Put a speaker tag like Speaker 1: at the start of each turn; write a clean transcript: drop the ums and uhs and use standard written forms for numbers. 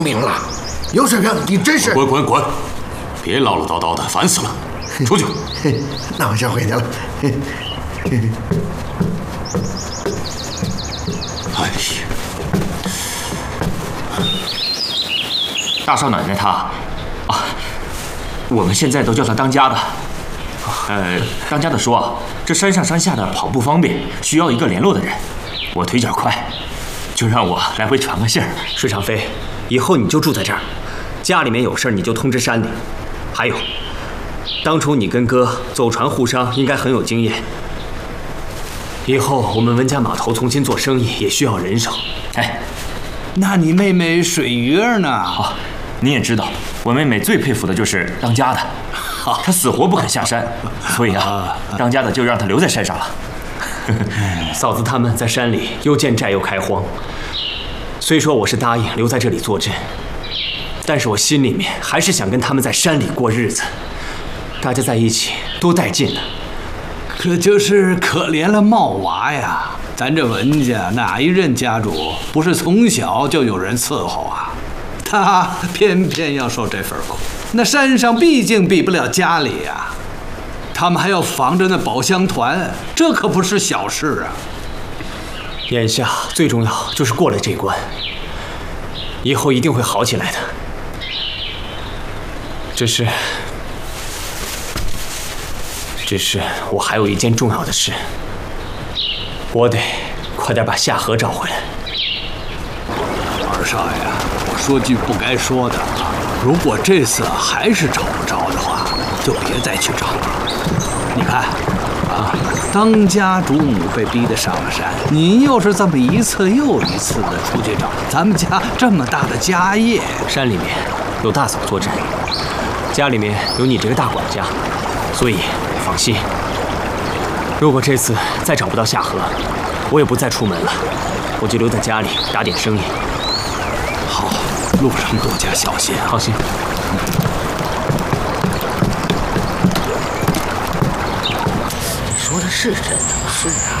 Speaker 1: 明了，有水平，你真是
Speaker 2: 滚！别唠唠叨叨的，烦死了！出去。
Speaker 1: 那我先回去了。
Speaker 2: 哎呀，
Speaker 3: 大少奶奶她，啊，我们现在都叫她当家的。当家的说啊，这山上山下的跑不方便，需要一个联络的人。我腿脚快，就让我来回传个信儿。
Speaker 4: 水长飞，以后你就住在这儿，家里面有事你就通知山里。还有，当初你跟哥走船护商，应该很有经验。以后我们文家码头重新做生意，也需要人手。
Speaker 3: 哎，
Speaker 5: 那你妹妹水鱼儿呢？
Speaker 3: 啊，你也知道，我妹妹最佩服的就是当家的，她死活不肯下山，所以啊，当家的就让她留在山上了。
Speaker 4: 嫂子他们在山里又建寨又开荒，虽说我是答应留在这里坐镇，但是我心里面还是想跟他们在山里过日子，大家在一起多带劲呢。
Speaker 5: 可就是可怜了茂娃呀！咱这文家哪一任家主不是从小就有人伺候啊？他偏偏要受这份苦。那山上毕竟比不了家里呀，他们还要防着那宝箱团，这可不是小事啊。
Speaker 4: 眼下最重要就是过了这关，以后一定会好起来的。只是我还有一件重要的事，我得快点把夏荷找回来。
Speaker 5: 二少爷，我说句不该说的啊，如果这次还是找不着的话，就别再去找了。你看啊，当家主母被逼得上了山，您又是这么一次又一次的出去找，咱们家这么大的家业，
Speaker 4: 山里面有大嫂坐镇，家里面有你这个大管家，所以放心。如果这次再找不到夏荷，我也不再出门了，我就留在家里打点生意。
Speaker 5: 好，路上多加小心啊！
Speaker 4: 放心。
Speaker 1: 说的是真的，是啊。